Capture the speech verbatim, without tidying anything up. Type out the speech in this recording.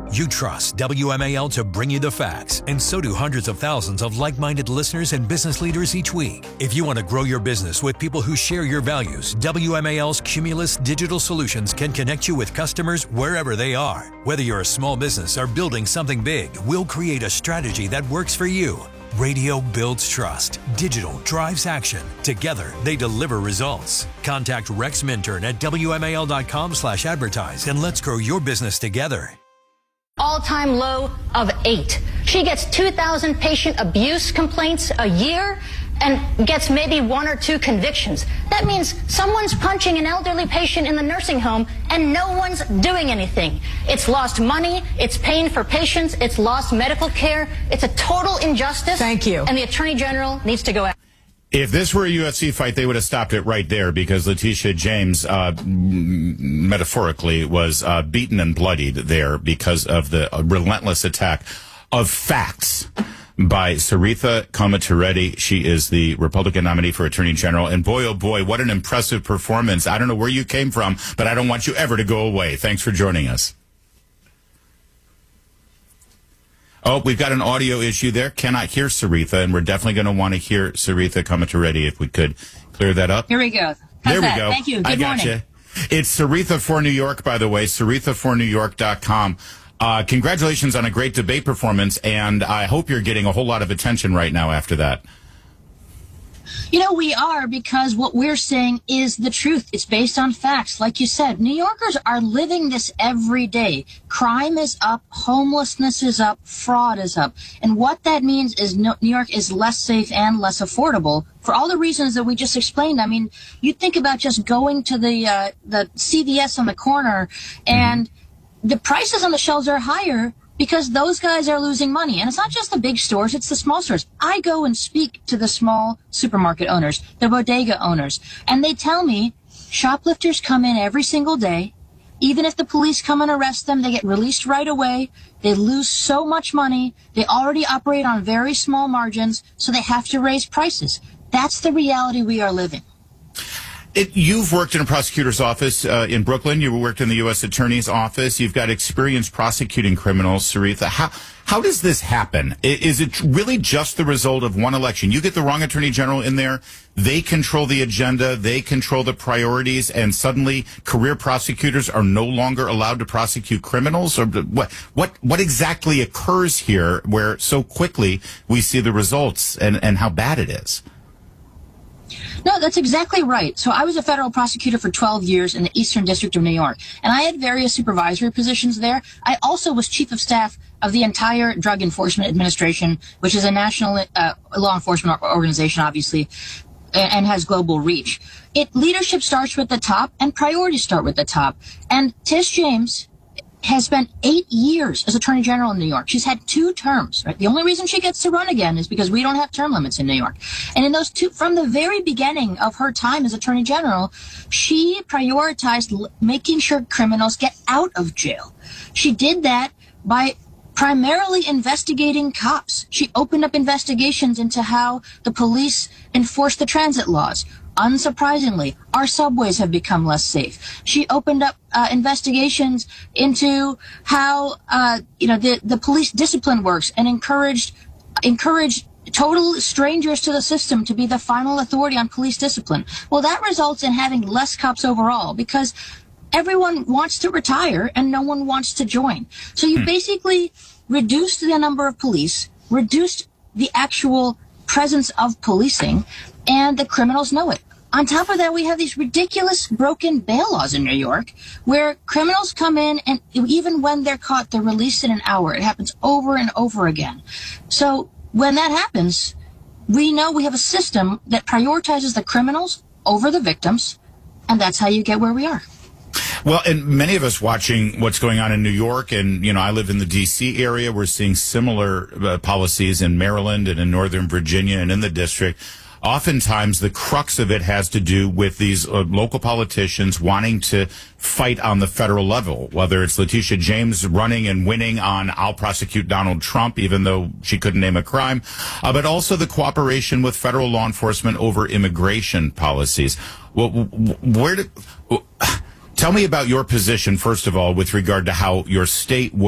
You trust W M A L to bring you the facts, and so do hundreds of thousands of like-minded listeners and business leaders each week. If you want to grow your business with people who share your values, W M A L's Cumulus Digital Solutions can connect you with customers wherever they are. Whether you're a small business or building something big, we'll create a strategy that works for you. Radio builds trust. Digital drives action. Together, they deliver results. Contact Rex Minturn at W M A L dot com slash advertise and let's grow your business together. All-time low of eight. She gets two thousand patient abuse complaints a year and gets maybe one or two convictions. That means someone's punching an elderly patient in the nursing home and no one's doing anything. It's lost money, it's paying for patients, it's lost medical care. It's a total injustice. Thank you. And the Attorney General needs to go out. If this were a U F C fight, they would have stopped it right there because Letitia James, uh, metaphorically, was uh, beaten and bloodied there because of the uh, relentless attack of facts by Saritha Komatireddy. She is the Republican nominee for Attorney General. And boy, oh boy, what an impressive performance. I don't know where you came from, but I don't want you ever to go away. Thanks for joining us. Oh, we've got an audio issue there. Cannot hear Saritha, and we're definitely going to want to hear Saritha Komatireddy if we could clear that up. Here we go. How's there that? we go. Thank you. Good I morning. gotcha. It's Saritha for New York, by the way, Saritha for New York dot com. Uh, congratulations on a great debate performance, and I hope you're getting a whole lot of attention right now after that. You know, we are, because what we're saying is the truth. It's based on facts. Like you said, New Yorkers are living this every day. Crime is up, homelessness is up, fraud is up. And what that means is New York is less safe and less affordable for all the reasons that we just explained. I mean, you think about just going to the uh, the C V S on the corner, and the prices on the shelves are higher because those guys are losing money. And it's not just the big stores, it's the small stores. I go and speak to the small supermarket owners, the bodega owners, and they tell me shoplifters come in every single day. Even if the police come and arrest them, they get released right away. They lose so much money. They already operate on very small margins, so they have to raise prices. That's the reality we are living. It, you've worked in a prosecutor's office uh, in Brooklyn. You worked in the U S Attorney's office. You've got experience prosecuting criminals, Saritha. How how does this happen? Is it really just the result of one election? You get the wrong attorney general in there, they control the agenda, they control the priorities, and suddenly career prosecutors are no longer allowed to prosecute criminals? Or what what what exactly occurs here where so quickly we see the results and, and how bad it is? No, that's exactly right. So I was a federal prosecutor for twelve years in the Eastern District of New York, and I had various supervisory positions there. I also was chief of staff of the entire Drug Enforcement Administration, which is a national uh, law enforcement organization, obviously, and has global reach. It leadership starts with the top, and priorities start with the top. And Tish James has spent eight years as Attorney General in New York. She's had two terms, right? The only reason she gets to run again is because we don't have term limits in New York. And in those two, from the very beginning of her time as Attorney General, she prioritized l- making sure criminals get out of jail. She did that by primarily investigating cops. She opened up investigations into how the police enforce the transit laws. Unsurprisingly, our subways have become less safe. She opened up uh, investigations into how uh, you know the, the police discipline works and encouraged encouraged total strangers to the system to be the final authority on police discipline. Well, that results in having less cops overall because everyone wants to retire and no one wants to join. So you hmm. basically reduced the number of police, reduced the actual presence of policing, and the criminals know it. On top of that, we have these ridiculous broken bail laws in New York where criminals come in and even when they're caught, they're released in an hour. It happens over and over again. So when that happens, we know we have a system that prioritizes the criminals over the victims, and that's how you get where we are. Well, and many of us watching what's going on in New York, and, you know, I live in the D C area. We're seeing similar uh, policies in Maryland and in Northern Virginia and in the district. Oftentimes, the crux of it has to do with these uh, local politicians wanting to fight on the federal level, whether it's Letitia James running and winning on I'll prosecute Donald Trump, even though she couldn't name a crime, uh, but also the cooperation with federal law enforcement over immigration policies. Well, where did... Tell me about your position, first of all, with regard to how your state